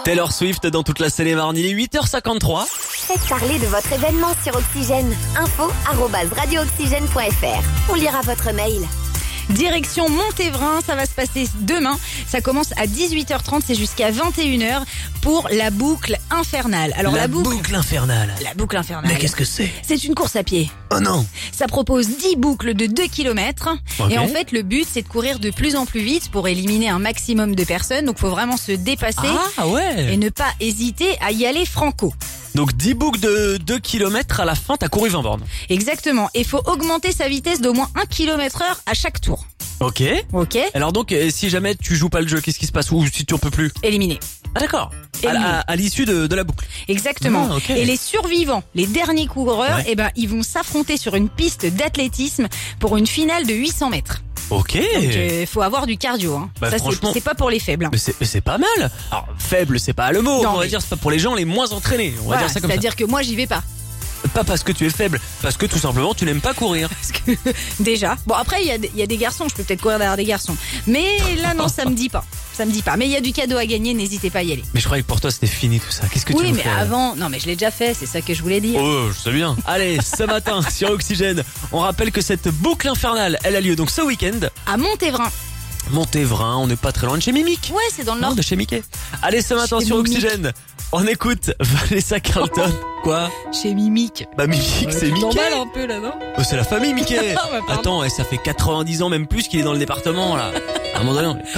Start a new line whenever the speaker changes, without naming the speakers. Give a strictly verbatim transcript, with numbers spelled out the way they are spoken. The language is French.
Taylor Swift dans toute la Seine-et-Marne, il est huit heures cinquante-trois.
Faites parler de votre événement sur Oxygène. Info arobase radio oxygène point f r. On lira votre mail.
Direction Montévrain, ça va se passer demain. Ça commence à dix-huit heures trente, c'est jusqu'à vingt et une heures pour la boucle infernale. Alors
la,
la boucle,
boucle infernale.
La boucle infernale.
Mais qu'est-ce que c'est?
C'est une course à pied.
Oh non.
Ça propose dix boucles de deux kilomètres.
Okay.
Et en fait, le but, c'est de courir de plus en plus vite pour éliminer un maximum de personnes. Donc, faut vraiment se dépasser.
Ah ouais.
Et ne pas hésiter à y aller franco.
Donc dix boucles de deux kilomètres, à la fin, t'as couru vingt bornes.
Exactement. Et faut augmenter sa vitesse d'au moins un kilomètre heure à chaque tour.
Ok.
Ok.
Alors donc, euh, si jamais tu joues pas le jeu, qu'est-ce qui se passe? Ou si tu en peux plus?
Éliminé.
Ah d'accord. À,
Éliminé.
à, à l'issue de, de la boucle.
Exactement.
Ah, okay.
Et les survivants, les derniers coureurs,
Ouais.
eh ben, ils vont s'affronter sur une piste d'athlétisme pour une finale de huit cents mètres.
Ok.
Donc, euh, faut avoir du cardio, hein.
Bah,
Ça, c'est,
franchement-
c'est pas pour les faibles, hein.
Mais c'est, mais c'est pas mal. Alors, faible, c'est pas le mot.
Non,
on va
mais-
dire, c'est pas pour les gens les moins entraînés. On va
Voilà,
dire ça comme ça.
c'est-à-dire que moi, j'y vais pas.
Pas parce que tu es faible, parce que tout simplement tu n'aimes pas courir.
Parce que, déjà. Bon, après, il y a, des- il y a des garçons, je peux peut-être courir derrière des garçons. Mais là, non, ça me dit pas. Ça me dit pas. Mais il y a du cadeau à gagner, n'hésitez pas à y aller.
Mais je croyais que pour toi c'était fini tout ça. Qu'est-ce que tu
Oui,
veux
mais
faire?
avant, non, mais je l'ai déjà fait, c'est ça que je voulais dire.
Oh, je sais bien. Allez, ce matin sur Oxygène, on rappelle que cette boucle infernale, elle a lieu donc ce week-end.
À Montévrain.
Montévrain, on n'est pas très loin de chez Mimic.
Ouais, c'est dans le
Non,
nord.
de chez Mickey. Allez, ce matin
Chez
sur
Mimic.
Oxygène, on écoute Vanessa Carlton. Quoi?
Chez Mimic.
Bah Mimic, c'est Mickey.
normal un peu là, non?
Oh, c'est la famille Mickey.
Ah, bah, pardon.
Attends, eh, ça fait quatre-vingt-dix ans même plus qu'il est dans le département là. À un moment donné, on est